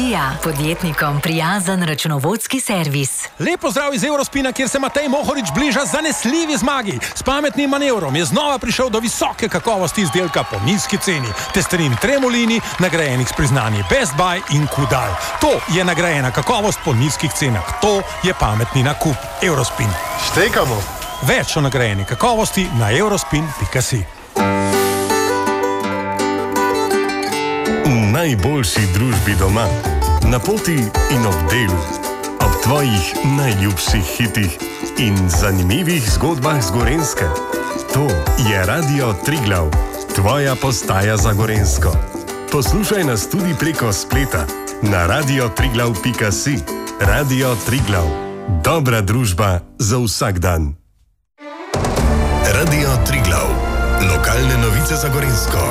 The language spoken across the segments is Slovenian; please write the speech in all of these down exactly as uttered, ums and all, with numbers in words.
Dija, podjetnikom prijazen računovodski servis. Lep pozdrav iz Eurospina, kjer se Matej Mohorič bliža zanesljivi zmagi. S pametnim manevrom je znova prišel do visoke kakovosti izdelka po nizki ceni. Testerin Tremolini, nagrajenih s priznanji Best Buy in Kudal. To je nagrajena kakovost po nizkih cenah. To je pametni nakup. Eurospin. Štekamo. Več o nagrajeni kakovosti na eurospin pika si. V najboljši družbi doma, na poti in ob delu, ob tvojih najljubših hitih in zanimivih zgodbah z Gorenjske. To je Radio Triglav, tvoja postaja za Gorenjsko. Poslušaj nas tudi preko spleta na radio triglav pika si. Radio Triglav, dobra družba za vsak dan. Radio Triglav, lokalne novice za Gorenjsko.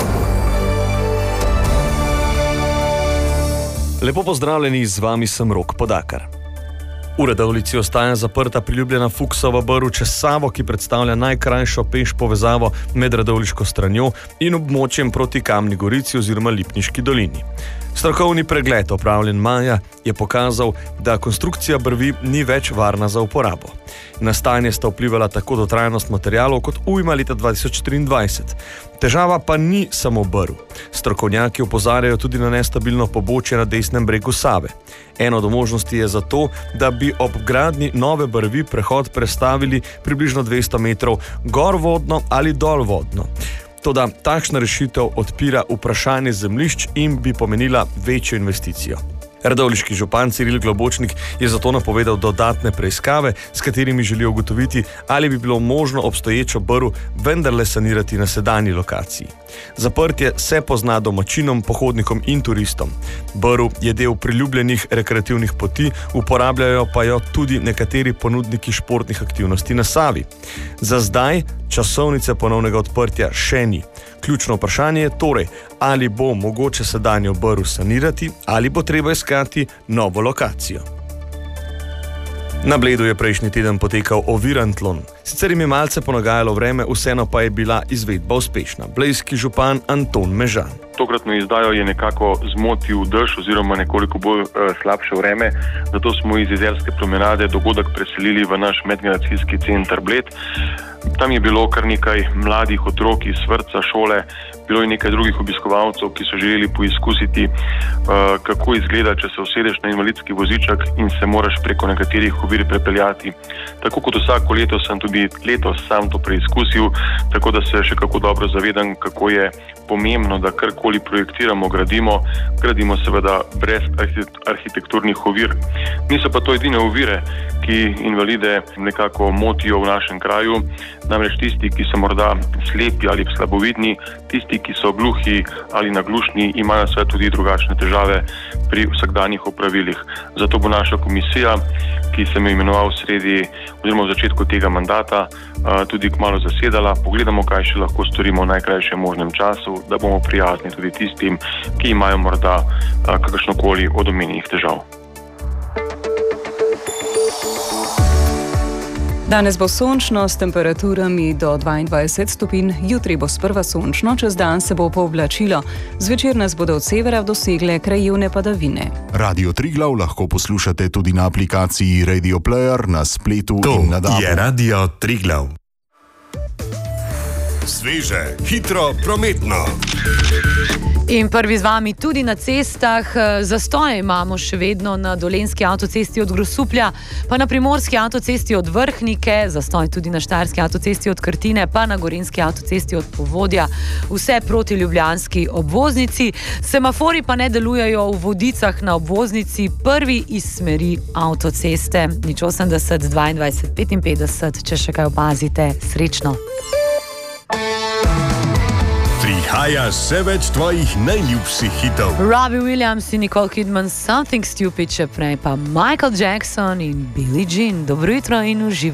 Lepo pozdravljeni, z vami sem Rok Podakar. V Radovljici ostaja zaprta priljubljena Fuksova brv čez Savo, ki predstavlja najkrajšo peš povezavo med radovljiško stranjo in območjem proti Kamni Gorici oziroma Lipniški dolini. Strokovni pregled, opravljen maja, je pokazal, da konstrukcija brvi ni več varna za uporabo. Na stanje sta vplivala tako dotrajnost materialov kot ujma leta dva tisoč triindvajset. Težava pa ni samo brv. Strokovnjaki opozarjajo tudi na nestabilno pobočje na desnem bregu Save. Eno od možnosti je zato, da bi ob gradnji nove brvi prehod prestavili približno dvesto metrov gorvodno ali dolvodno. Toda takšna rešitev odpira vprašanje zemljišč in bi pomenila večjo investicijo. Radovljiški župan Ciril Globočnik je zato napovedal dodatne preiskave, s katerimi želijo ugotoviti, ali bi bilo možno obstoječo brv vendarle sanirati na sedanji lokaciji. Zaprtje se pozna domačinom, pohodnikom in turistom. Brv je del priljubljenih rekreativnih poti, uporabljajo pa jo tudi nekateri ponudniki športnih aktivnosti na Savi. Za zdaj časovnice ponovnega odprtja še ni. Ključno vprašanje je torej, ali bo mogoče sedanjo brv sanirati ali bo treba iskati novo lokacijo. Na Bledu je prejšnji teden potekal oviran tlon. Sicer jim je malce ponagajalo vreme, vseeno pa je bila izvedba uspešna. Blejski župan Anton Mežan. Tokratno izdajo je nekako zmotil dež oziroma nekoliko bolj uh, slabše vreme, zato smo iz Jezerske promenade dogodek preselili v naš medgeneracijski center Bled. Tam je bilo kar nekaj mladih otrok iz vrtca, šole, bilo je nekaj drugih obiskovalcev, ki so želeli poizkusiti, uh, kako izgleda, če se usedeš na invalidski voziček in se moraš preko nekaterih ovir prepeljati. Tako kot vsako leto sem tudi letos sam to preizkusil, tako da se še kako dobro zavedam, kako je pomembno, da karkoli projektiramo, gradimo, gradimo seveda brez arhitekturnih ovir. Niso pa to edine ovire, ki invalide nekako motijo v našem kraju, namreč tisti, ki so morda slepi ali slabovidni, tisti, ki so gluhi ali naglušni, imajo sve tudi drugačne težave pri vsakdanjih opravilih. Zato bo naša komisija, ki sem jo imenoval sredi oziroma v začetku tega mandata, tudi kmalu zasedala. Pogledamo, kaj še lahko storimo v najkrajšem možnem času, da bomo prijazni tudi tistim, ki imajo morda kakršnokoli od omenjenih težav. Danes bo sončno s temperaturami do dvaindvajset stopinj, jutri bo sprva sončno, čez dan se bo pooblačilo. Zvečer nas bodo od severa dosegle krajevne padavine. Radio Triglav lahko poslušate tudi na aplikaciji Radio Player, na spletu to in na dabu. To je Radio Triglav. Sveže, hitro, prometno. In prvi z vami tudi na cestah. Zastoje imamo še vedno na Dolenjski avtocesti od Grosuplja, pa na Primorski avtocesti od Vrhnike, zastoj tudi na Štajerski avtocesti od Krtine, pa na Gorenjski avtocesti od Povodja, vse proti ljubljanski obvoznici. Semafori pa ne delujejo v Vodicah na obvoznici, prvi iz smeri avtoceste. Nič osemdeset, dvaindvajset, petinpetdeset, če še kaj opazite, srečno. Prihaja še več tvojih najljubših hitov. Robbie Williams in Nicole Kidman, Something Stupid, še prej pa Michael Jackson in Billie Jean. Dobro jutro in uživajte.